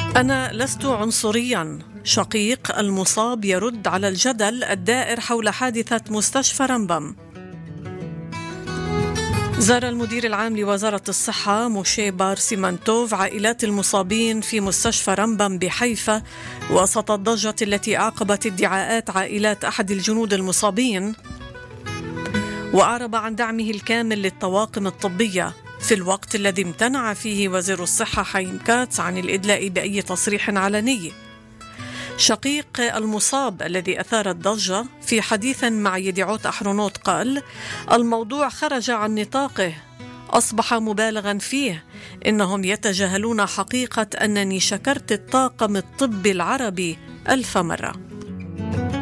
أنا لست عنصرياً. شقيق المصاب يرد على الجدل الدائر حول حادثة مستشفى رمبم. زار المدير العام لوزارة الصحة موشي بارسيمانتوف عائلات المصابين في مستشفى رمبم بحيفا وسط الضجة التي أعقبت ادعاءات عائلات أحد الجنود المصابين، وأعرب عن دعمه الكامل للطواقم الطبية في الوقت الذي امتنع فيه وزير الصحة حايم كاتس عن الإدلاء بأي تصريح علني. شقيق المصاب الذي أثار الضجة في حديث مع يديعوت أحرونوت قال: الموضوع خرج عن نطاقه، أصبح مبالغا فيه، إنهم يتجاهلون حقيقة أنني شكرت الطاقم الطبي العربي 1000 مرة.